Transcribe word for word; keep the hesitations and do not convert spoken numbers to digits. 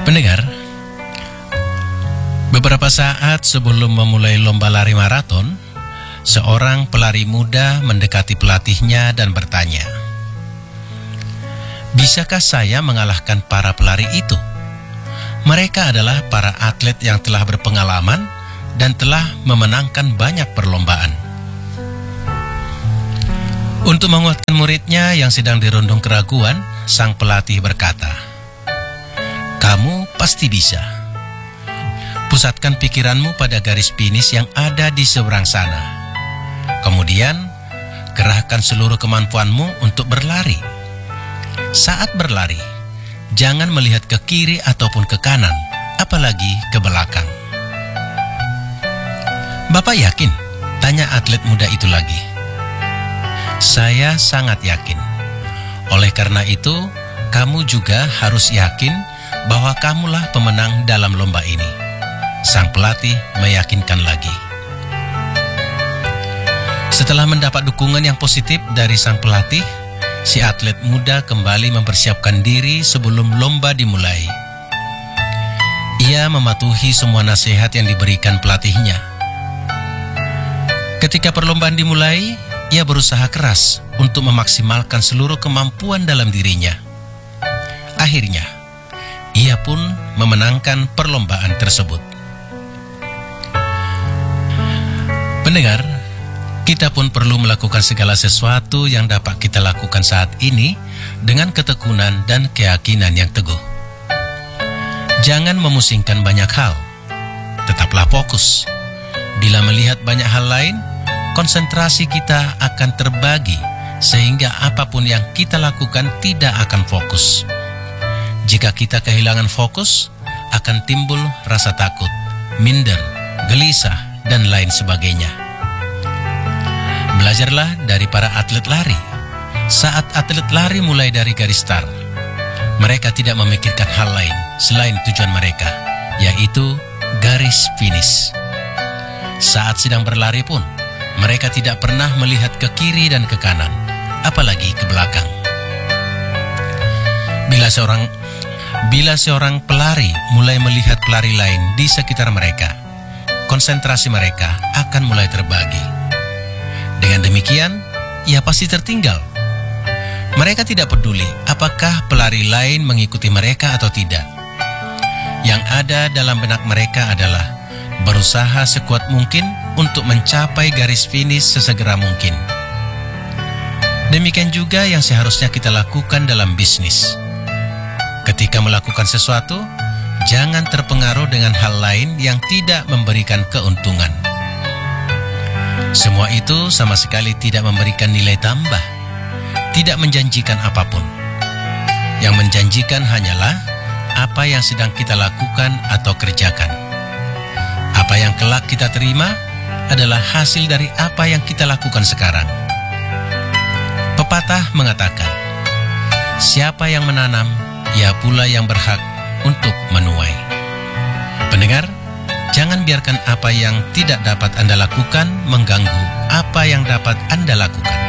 Pendengar, beberapa saat sebelum memulai lomba lari maraton, seorang pelari muda mendekati pelatihnya dan bertanya, "Bisakah saya mengalahkan para pelari itu? Mereka adalah para atlet yang telah berpengalaman dan telah memenangkan banyak perlombaan." Untuk menguatkan muridnya yang sedang dirundung keraguan, sang pelatih berkata, "Kamu pasti bisa. Pusatkan pikiranmu pada garis finish yang ada di seberang sana. Kemudian, kerahkan seluruh kemampuanmu untuk berlari. Saat berlari, jangan melihat ke kiri ataupun ke kanan, apalagi ke belakang." "Bapak yakin?" tanya atlet muda itu lagi. "Saya sangat yakin. Oleh karena itu, kamu juga harus yakin bahwa kamulah pemenang dalam lomba ini," sang pelatih meyakinkan lagi. Setelah mendapat dukungan yang positif dari sang pelatih, si atlet muda kembali mempersiapkan diri sebelum lomba dimulai. Ia mematuhi semua nasihat yang diberikan pelatihnya. Ketika perlombaan dimulai, ia berusaha keras untuk memaksimalkan seluruh kemampuan dalam dirinya. Akhirnya, ia pun memenangkan perlombaan tersebut. Pendengar, kita pun perlu melakukan segala sesuatu yang dapat kita lakukan saat ini dengan ketekunan dan keyakinan yang teguh. Jangan memusingkan banyak hal, tetaplah fokus. Bila melihat banyak hal lain, konsentrasi kita akan terbagi sehingga apapun yang kita lakukan tidak akan fokus. Jika kita kehilangan fokus, akan timbul rasa takut, minder, gelisah, dan lain sebagainya. Belajarlah dari para atlet lari. Saat atlet lari mulai dari garis start, mereka tidak memikirkan hal lain selain tujuan mereka, yaitu garis finish. Saat sedang berlari pun, mereka tidak pernah melihat ke kiri dan ke kanan, apalagi ke belakang. Bila seorang bila seorang pelari mulai melihat pelari lain di sekitar mereka, konsentrasi mereka akan mulai terbagi. Dengan demikian, ia pasti tertinggal. Mereka tidak peduli apakah pelari lain mengikuti mereka atau tidak. Yang ada dalam benak mereka adalah berusaha sekuat mungkin untuk mencapai garis finish sesegera mungkin. Demikian juga yang seharusnya kita lakukan dalam bisnis. Ketika melakukan sesuatu, jangan terpengaruh dengan hal lain yang tidak memberikan keuntungan. Semua itu sama sekali tidak memberikan nilai tambah, tidak menjanjikan apapun. Yang menjanjikan hanyalah apa yang sedang kita lakukan atau kerjakan. Apa yang kelak kita terima adalah hasil dari apa yang kita lakukan sekarang. Pepatah mengatakan, "Siapa yang menanam, ia pula yang berhak untuk menuai." Pendengar, jangan biarkan apa yang tidak dapat Anda lakukan mengganggu apa yang dapat Anda lakukan.